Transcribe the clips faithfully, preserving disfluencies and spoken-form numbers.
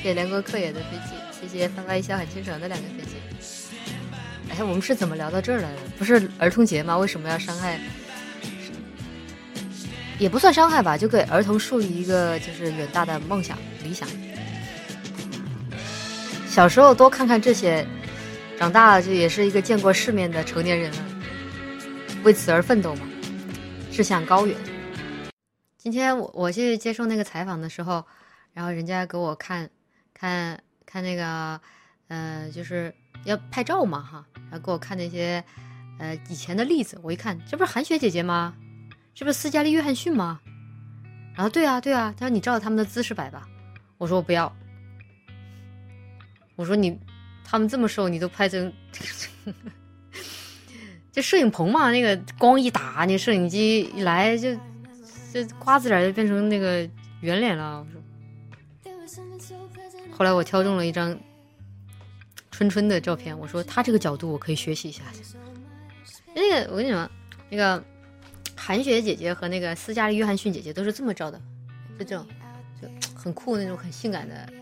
谢谢连过客野的飞机，谢谢翻发一笑很倾城的两个飞机。哎，我们是怎么聊到这儿来的？不是儿童节吗？为什么要伤害？也不算伤害吧，就给儿童树立一个就是远大的梦想理想。小时候多看看这些，长大了就也是一个见过世面的成年人了，为此而奋斗嘛，志向高远。今天我我去接受那个采访的时候，然后人家给我看看看那个呃就是要拍照嘛哈，然后给我看那些呃以前的例子，我一看这不是韩雪姐姐吗？这不是斯嘉丽约翰逊吗？然后对啊对啊，他说你照他们的姿势摆吧。我说我不要，我说你他们这么瘦你都拍成就摄影棚嘛，那个光一打，那摄影机一来就就瓜子脸就变成那个圆脸了。我说后来我挑中了一张春春的照片，我说他这个角度我可以学习一下。那个我跟你说，那个韩雪姐姐和那个斯嘉丽约翰逊姐姐都是这么照的，就这种就很酷那种很性感的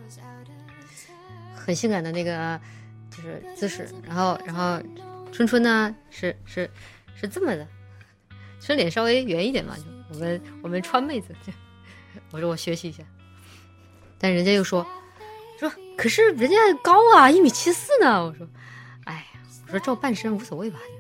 很性感的那个就是姿势。然后然后春春呢是是是这么的，春脸稍微圆一点嘛，就我们我们川妹子，我说我学习一下。但人家又说说可是人家高啊，一米七四呢。我说哎呀，我说照半身无所谓吧。